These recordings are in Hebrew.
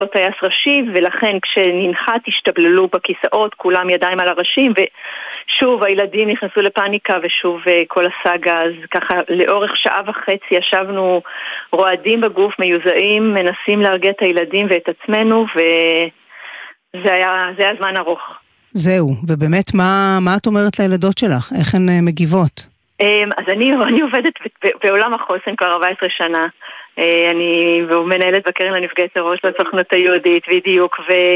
טייס ראשי, ולכן כשננחת השתבללו בכיסאות, כולם ידיים על הראשים, ושוב הילדים נכנסו לפאניקה, ושוב כל הסאגה. אז ככה לאורך שעה וחצי ישבנו רועדים בגוף, מיוזעים, מנסים להרגיע את הילדים ואת עצמנו, וזה היה זמן ארוך. זהו, ובאמת מה את אומרת לילדות שלך? איך הן מגיבות? אז אני עובדת בעולם החוסן כבר 14 שנה. אני מנהלת בקרן לנפגעי טרור של הסוכנות היהודית, בדיוק,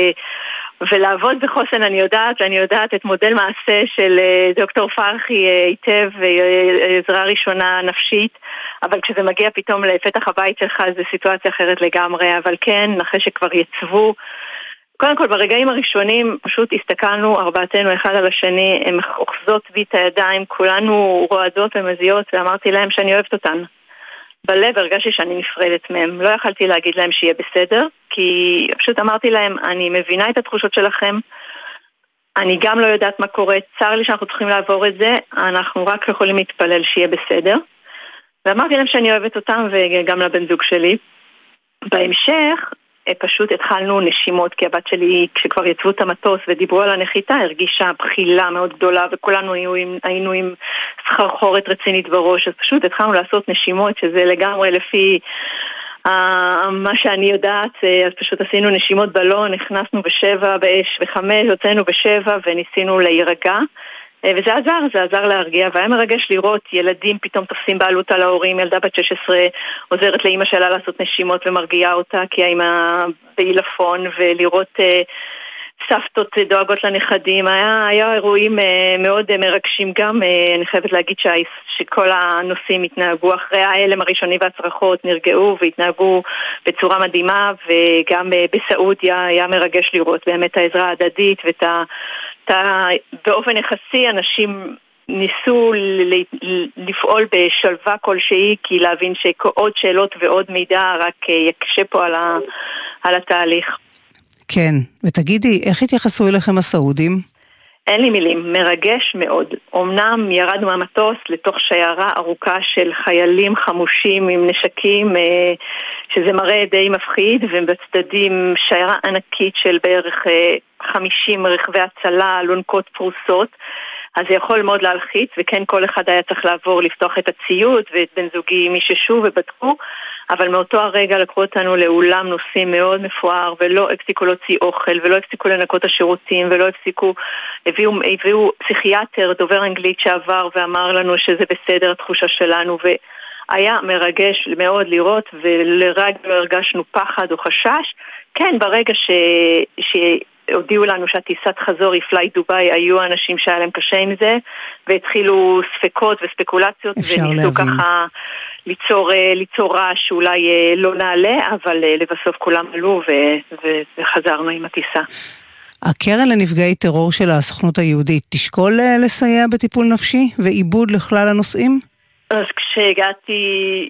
ולעבוד בחוסן אני יודעת את מודל מעשה של דוקטור פרחי היטב, עזרה ראשונה נפשית, אבל כשזה מגיע פתאום לפתח הבית שלך זה סיטואציה אחרת לגמרי. אבל כן, אחרי שכבר יצבו, קודם כל ברגעים הראשונים פשוט הסתכלנו ארבעתנו אחד על השני, הם אוחזות בי את הידיים, כולנו רועדות ומזיעות, ואמרתי להם שאני אוהבת אותן. בלב הרגשתי שאני נפרדת מהם. לא יכלתי להגיד להם שיהיה בסדר, כי פשוט אמרתי להם, אני מבינה את התחושות שלכם, אני גם לא יודעת מה קורה, צר לי שאנחנו צריכים לעבור את זה, אנחנו רק יכולים להתפלל שיהיה בסדר. ואמרתי להם שאני אוהבת אותם, וגם לבן זוג שלי. בהמשך פשוט התחלנו נשימות, כי הבת שלי, כשכבר יצבו את המטוס ודיברו על הנחיתה, הרגישה בחילה מאוד גדולה, וכולנו היינו עם סחרחורת רצינית בראש. אז פשוט התחלנו לעשות נשימות, שזה לגמרי לפי מה שאני יודעת. אז פשוט עשינו נשימות בלון, נכנסנו ב7, ב5, הוצאנו ב7 וניסינו להירגע. וזה עזר להרגיע, והיה מרגש לראות ילדים פתאום תופסים בעלות על ההורים. ילדה בת 16 עוזרת לאמא שלה לעשות נשימות ומרגיעה אותה, כי האמא בעילפון, ולראות סבתות דואגות לנכדים. היה אירועים מאוד מרגשים גם. אני חייבת להגיד שכל הנושאים התנהגו אחרי ההלם הראשוני והצרחות, נרגעו והתנהגו בצורה מדהימה, וגם בסעודיה היה מרגש לראות באמת העזרה ההדדית באופן יחסי. אנשים ניסו לפעול בשלווה כלשהי, כי להבין שעוד שאלות ועוד מידע רק יקשה פה על התהליך. כן, ותגידי, איך התייחסו אליכם הסעודים? אין לי מילים, מרגש מאוד. אמנם ירדנו מהמטוס לתוך שיירה ארוכה של חיילים חמושים עם נשקים, שזה מראה די מפחיד, ובצדדים שיירה ענקית של בערך 50 רכבי הצלה, לונקות פרוסות. אז זה יכול מאוד להלחיץ, וכן כל אחד היה צריך לעבור לפתוח את הציוד, ואת בן זוגי מיששו ובדקו, אבל מאותו הרגע לקחו אותנו לאולם נוסעים מאוד מפואר, ולא הפסיקו להוציא אוכל, ולא הפסיקו לנקות השירותים, ולא הפסיקו, הביאו פסיכיאטר דובר אנגלית שעבר ואמר לנו שזה בסדר התחושה שלנו, והיה מרגש מאוד לראות, ולרגע לא הרגשנו פחד או חשש. כן, ברגע הודיעו לנו שהטיסת חזור היא פליי דוביי, היו אנשים שהיה להם קשה עם זה, והתחילו ספקות וספקולציות, וניסו ככה ליצור רעש שאולי לא נעלה, אבל לבסוף כולם עלו וחזרנו עם הטיסה. הקרן לנפגעי טרור של הסוכנות היהודית תשקול לסייע בטיפול נפשי ועיבוד לכלל הנושאים? אז כשהגעתי,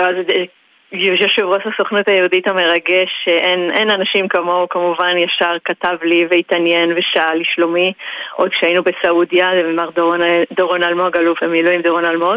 יושב ראש הסוכנות היהודית המרגש, אין אנשים כמוהו, כמובן ישר כתב לי והתעניין ושאל לשלומי, עוד כשהיינו בסעודיה, ומר דורון אלמוג, אלוף המילואים דורון אלמוג.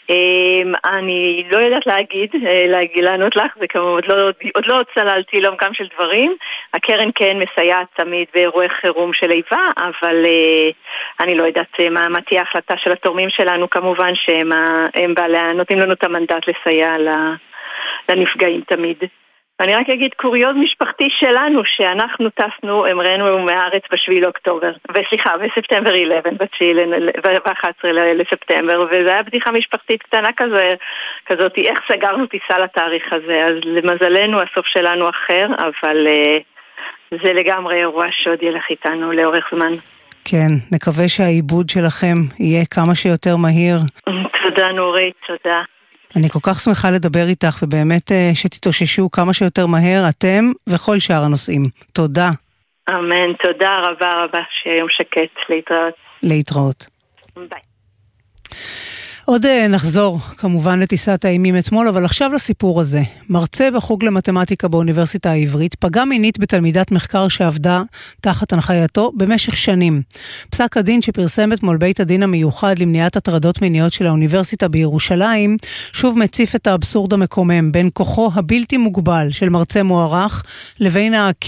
אני לא יודעת לענות לך, זה כמובן עוד לא צללתי לעומקם של דברים. הקרן כן מסייעת תמיד באירועי חירום של איבה, אבל אני לא יודעת מה תהיה ההחלטה של התורמים שלנו, כמובן שהם נותנים לנו את המנדט לסייע לנפגעים תמיד. ואני רק אגיד קוריוז משפחתי שלנו, שאנחנו טסנו, ראינו מהארץ ב7 לאוקטובר, בספטמבר 11, ב11 לספטמבר, וזה היה בדיחה משפחתית קטנה כזאת, איך סגרנו טיסה לתאריך הזה. אז למזלנו הסוף שלנו אחר, אבל זה לגמרי אירוע שעוד ילך איתנו לאורך זמן. כן, נקווה שהעיבוד שלכם יהיה כמה שיותר מהיר. תודה נורית, תודה. אני כל כך שמחה לדבר איתך, ובאמת שתתאוששו כמה שיותר מהר, אתם וכל שאר הנושאים. תודה. אמן, תודה רבה, שיהיה יום שקט. להתראות. להתראות. ביי. עוד נחזור כמובן לטיסת האימים אתמול, אבל עכשיו לסיפור הזה. מרצה בחוג למתמטיקה באוניברסיטה העברית פגע מינית בתלמידת מחקר שעבדה תחת הנחייתו במשך שנים. פסק הדין שפרסם אתמול בית הדין המיוחד למניעת הטרדות מיניות של האוניברסיטה בירושלים שוב מציף את האבסורד המקומם בין כוחו הבלתי מוגבל של מרצה מוערך לבין